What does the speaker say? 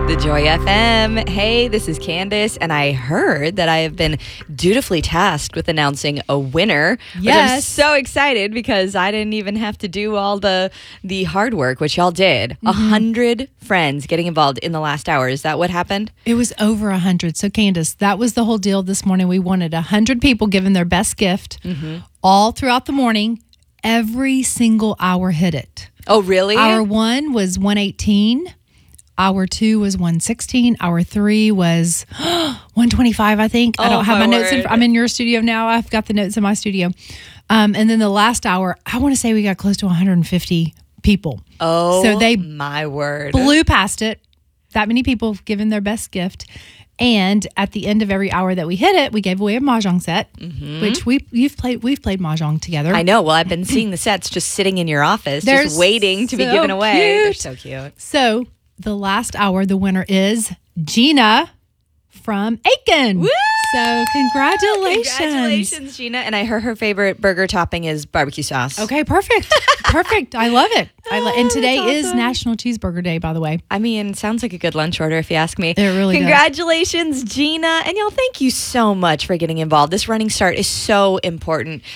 The Joy FM. Hey, this is Candace, and I heard that I have been dutifully tasked with announcing a winner. Yes. Which I'm so excited because I didn't even have to do all the hard work, which y'all did. 100 friends getting involved in the last hour. Is that what happened? It was over 100. So, Candace, that was the whole deal this morning. We wanted 100 people giving their best gift all throughout the morning. Every single hour hit it. Oh, really? Hour 1 was 118. Hour 2 was 116. Hour 3 was 125, I think. I don't have my notes. I'm in your studio now. I've got the notes in my studio. And then the last hour, I want to say we got close to 150 people. Oh, so they my word. blew past it. That many people given their best gift. And at the end of every hour that we hit it, we gave away a Mahjong set, which we've played Mahjong together. I know. Well, I've been seeing the sets just sitting in your office, They're just waiting to be so given away. cute. They're so cute. So the last hour, the winner is Gina from Aiken. Woo! So congratulations. Congratulations, Gina. And I heard her favorite burger topping is barbecue sauce. Okay, perfect. Perfect. I love it. And today that's is awesome. National Cheeseburger Day, by the way. I mean, sounds like a good lunch order if you ask me. It really does. Congratulations, Gina. And y'all, thank you so much for getting involved. This running start is so important.